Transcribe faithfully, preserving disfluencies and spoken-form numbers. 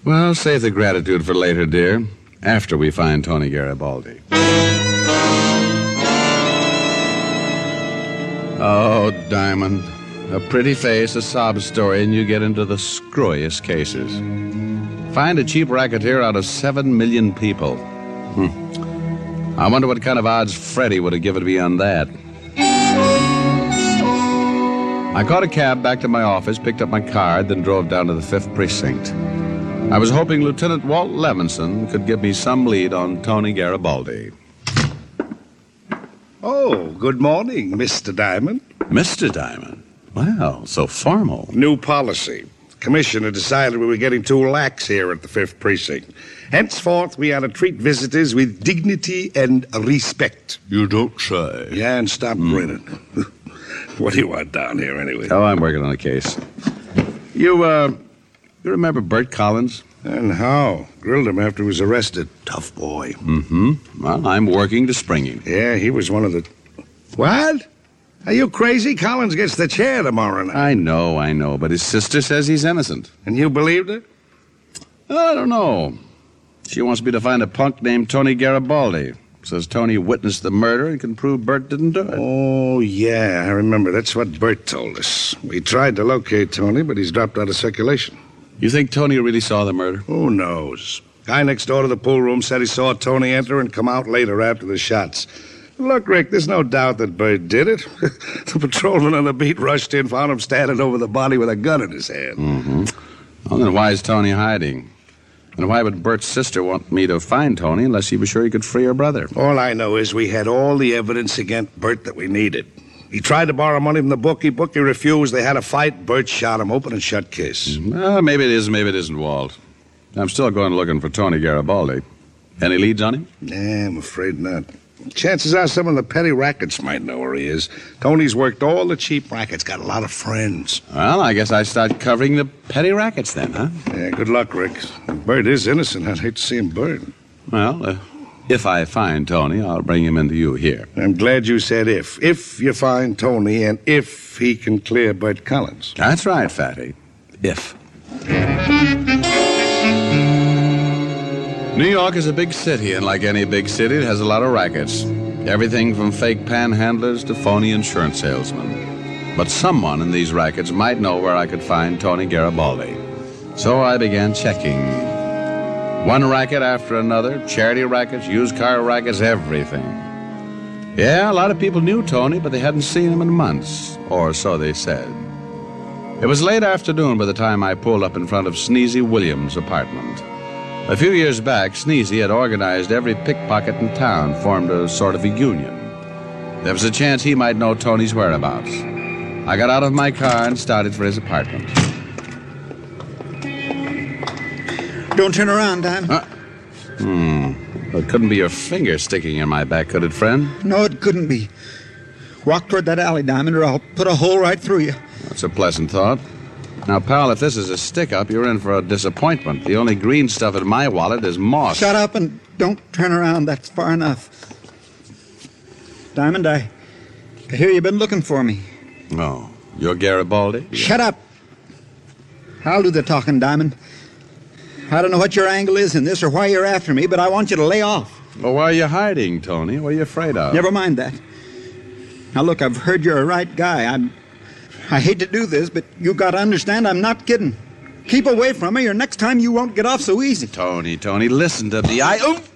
Well, save the gratitude for later, dear, after we find Tony Garibaldi. Oh, Diamond, a pretty face, a sob story, and you get into the screwiest cases. Find a cheap racketeer out of seven million people. Hmm. I wonder what kind of odds Freddie would have given me on that. I caught a cab back to my office, picked up my card, then drove down to the fifth Precinct. I was hoping Lieutenant Walt Levinson could give me some lead on Tony Garibaldi. Oh, good morning, Mister Diamond. Mister Diamond? Wow, so formal. New policy. Commissioner decided we were getting too lax here at the fifth Precinct. Henceforth, we are to treat visitors with dignity and respect. You don't say. Yeah, and stop mm. grinning. What do you want down here, anyway? Oh, I'm working on a case. You, uh, you remember Bert Collins? And how? Grilled him after he was arrested. Tough boy. Mm-hmm. Well, I'm working to spring him. Yeah, he was one of the... What? Are you crazy? Collins gets the chair tomorrow night. I know, I know, but his sister says he's innocent. And you believed it? I don't know. She wants me to find a punk named Tony Garibaldi. Says Tony witnessed the murder and can prove Bert didn't do it. Oh, yeah, I remember. That's what Bert told us. We tried to locate Tony, but he's dropped out of circulation. You think Tony really saw the murder? Who knows? Guy next door to the pool room said he saw Tony enter and come out later after the shots. Look, Rick, there's no doubt that Bert did it. The patrolman on the beat rushed in, found him standing over the body with a gun in his hand. Mm-hmm. Well, then why is Tony hiding? And why would Bert's sister want me to find Tony unless he was sure he could free her brother? All I know is we had all the evidence against Bert that we needed. He tried to borrow money from the bookie. Bookie refused. They had a fight. Bert shot him open and shut case. Well, maybe it is, maybe it isn't, Walt. I'm still going looking for Tony Garibaldi. Any leads on him? Nah, I'm afraid not. Chances are some of the petty rackets might know where he is. Tony's worked all the cheap rackets, got a lot of friends. Well, I guess I start covering the petty rackets then, huh? Yeah, good luck, Rick. If Bert is innocent, I'd hate to see him burn. Well, uh, if I find Tony, I'll bring him into you here. I'm glad you said if. If you find Tony and if he can clear Bert Collins. That's right, Fatty. If. New York is a big city, and like any big city, it has a lot of rackets. Everything from fake panhandlers to phony insurance salesmen. But someone in these rackets might know where I could find Tony Garibaldi. So I began checking. One racket after another, charity rackets, used car rackets, everything. Yeah, a lot of people knew Tony, but they hadn't seen him in months, or so they said. It was late afternoon by the time I pulled up in front of Sneezy Williams' apartment. A few years back, Sneezy had organized every pickpocket in town, formed a sort of a union. There was a chance he might know Tony's whereabouts. I got out of my car and started for his apartment. Don't turn around, Diamond. Uh, hmm. Well, it couldn't be your finger sticking in my back, could it, friend? No, it couldn't be. Walk toward that alley, Diamond, or I'll put a hole right through you. That's a pleasant thought. Now, pal, if this is a stick-up, you're in for a disappointment. The only green stuff in my wallet is moss. Shut up and don't turn around. That's far enough. Diamond, I, I hear you've been looking for me. Oh, you're Garibaldi? Shut up. I'll do the talking, Diamond. I don't know what your angle is in this or why you're after me, but I want you to lay off. Well, why are you hiding, Tony? What are you afraid of? Never mind that. Now, look, I've heard you're a right guy. I'm... I hate to do this, but you got to understand I'm not kidding. Keep away from me, or next time you won't get off so easy. Tony, Tony, listen to me. I... Oh!